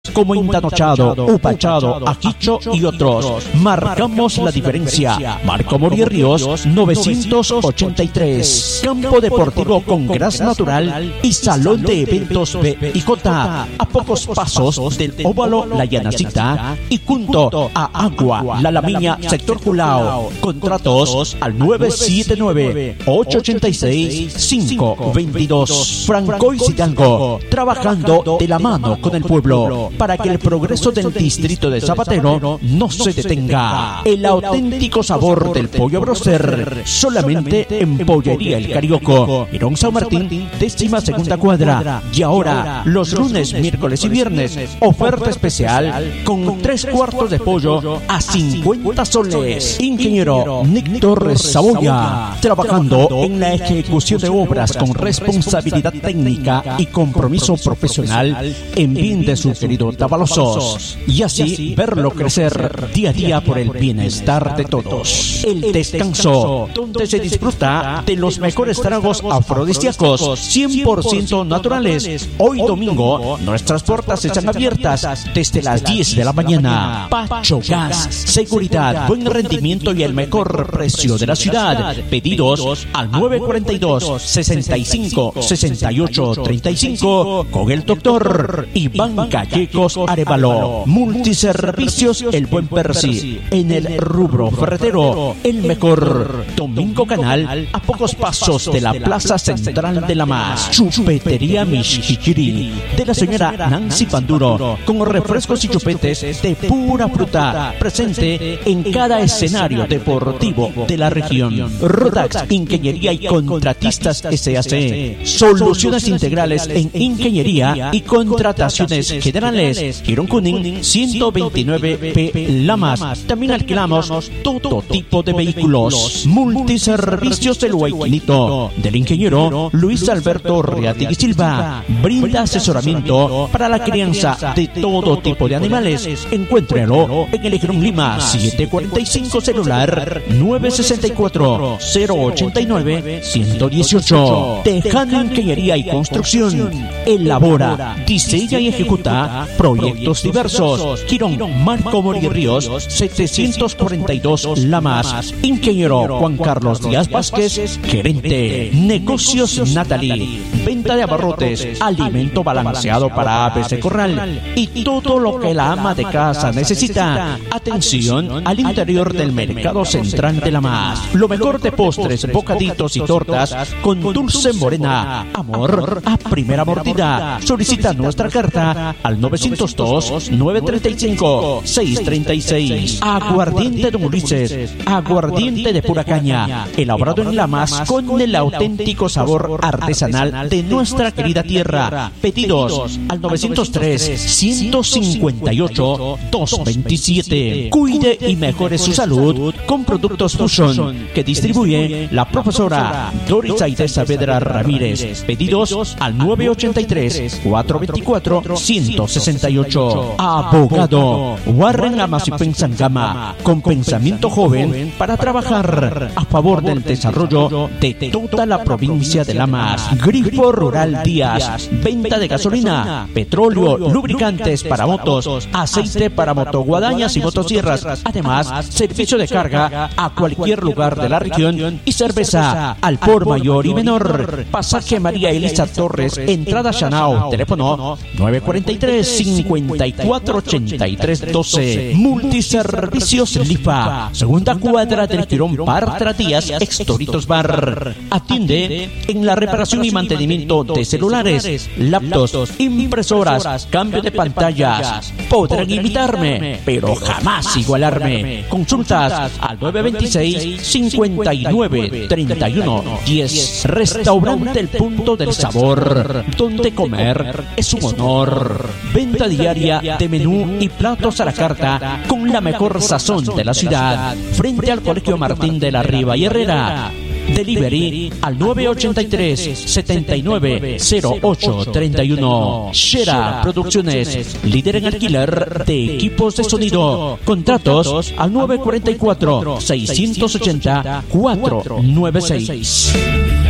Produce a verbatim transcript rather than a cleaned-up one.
como Intanochado, Upachado, Ajicho y otros. Marcamos la diferencia. Marco Morí Ríos, novecientos ochenta y tres. Campo deportivo con gras natural y salón de eventos B y J. A pocos pasos del óvalo La Llanacita y junto a Agua, La Lamiña, sector Culao. Contratos al nueve siete nueve, ocho ocho seis, cinco dos dos. Franco y Hidalgo, trabajando de la mano con el pueblo para que el progreso del distrito de Zapatero no se detenga. El auténtico sabor del pollo broster solamente en Pollería El Carioco, Irón San Martín, décima segunda cuadra. Y ahora, los lunes, miércoles y viernes, oferta especial con tres cuartos de pollo a cincuenta soles. Ingeniero Nick Torres Saboya, trabajando en la ejecución de obras con responsabilidad técnica y compromiso profesional en bien de su querido Tavalosos, y así verlo crecer día a día por el bienestar de todos. El descanso, donde se disfruta de los mejores tragos afrodisíacos cien por ciento naturales. Hoy domingo, nuestras puertas están abiertas desde las diez de la mañana. Pacho Gas, seguridad, buen rendimiento y el mejor precio de la ciudad. Pedidos al nueve cuatro dos, sesenta y cinco, sesenta y ocho treinta y cinco con el doctor Iván Gallegos Arevalo. Multiservicios El Buen Percy, en el rubro ferretero, el mejor. Domingo Canal, a pocos pasos de la plaza central de La Más. Chupetería Mishikiri, de la señora Nancy Panduro, con refrescos y chupetes de pura fruta, presente en cada escenario deportivo de la región. Rodax Ingeniería y Contratistas S A C, soluciones integrales en ingeniería y contrataciones generales. Girón Kuning ciento veintinueve P La Más. También alquilamos todo tipo de vehículos. Multiservicios del Huayquilito, del ingeniero Luis Alberto Reategui Silva. Brinda asesoramiento para la crianza de todo tipo de animales. Encuéntrelo en el Girón Lima siete cuarenta y cinco, celular nueve sesenta y cuatro, cero ochenta y nueve, ciento dieciocho. Tejano Ingeniería y Construcción. Elabora, diseña y ejecuta proyectos diversos. Girón Marco Morí Ríos setecientos cuarenta y dos La Más. Ingeniero Juan Carlos Díaz Vázquez, gerente. Negocios Natalie, venta de abarrotes, alimento balanceado para aves de corral y todo lo que la ama de casa necesita. Atención al interior del mercado central de La Más. Lo mejor de postres, bocaditos y tortas con dulce morena. Amor a primera mordida. Solicita nuestra carta al novecientos dos, nueve treinta y cinco, seis treinta y seis. Aguardiente Don Ulises, aguardiente de pura caña, elaborado en La Más con el auténtico sabor artesanal de nuestra querida tierra. Pedidos al novecientos tres, ciento cincuenta y ocho, doscientos veintisiete. Cuide y mejore su salud con productos Fusion que distribuye la profesora Doris Aide Saavedra Ramírez. Pedidos al nueve ochenta y tres, cuatrocientos veinticuatro, ciento sesenta y ocho. Abogado Warren Amasipen Sangama, con pensamiento joven para trabajar a favor del desarrollo de toda la provincia de La Más. Grifo Rural Díaz, venta de gasolina, petróleo, lubricantes para motos, aceite para motoguadañas y motosierras. Además, servicio de carga a cualquier lugar de la región y cerveza al por mayor y menor. Pasaje María Elisa Torres, entrada Chanao, teléfono nueve cuarenta y tres, cincuenta y cuatro ochenta y tres doce. Multiservicios Lifa, segunda cuadra del Girón Partra Díaz, Extoritos Bar. Atiende en la reparación y mantenimiento de celulares, laptops, impresoras, cambio de pantallas. Podrán imitarme, pero jamás igualarme. Consultas al nueve veintiséis, cincuenta y nueve, treinta y uno diez. Restaurante El Punto del Sabor, donde comer es un honor. Venta diaria de menú y platos a la carta con la mejor sazón de la ciudad, frente al Colegio Martín de la Riva y Herrera. Delivery al nueve ochenta y tres, setenta y nueve, cero ocho treinta y uno. Shera Producciones, líder en alquiler de equipos de sonido. Contratos al nueve cuarenta y cuatro, seiscientos ochenta, cuatrocientos noventa y seis.